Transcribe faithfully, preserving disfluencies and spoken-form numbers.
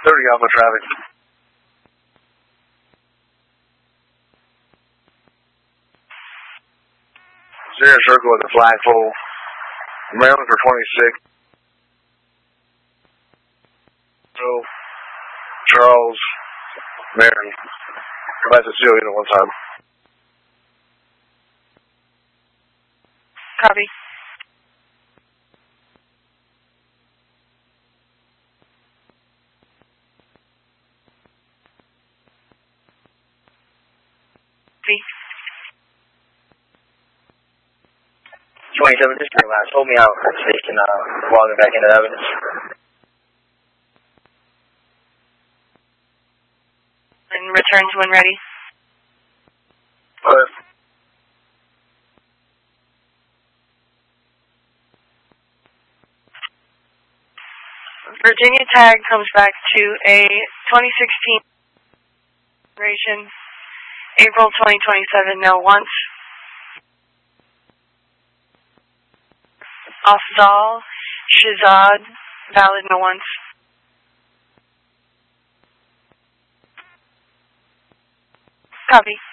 thirty Alpha traffic. Zero circle at the flagpole. Maryland for twenty-six. So, Charles, Marion. That's a seal unit one time. Copy. twenty-seven, just bring last. Hold me out so you can uh, log it back into evidence. And returns when ready. What? Virginia tag comes back to a twenty sixteen ration, April twenty twenty-seven, no once. Afdal, Shazad, valid no once. Copy.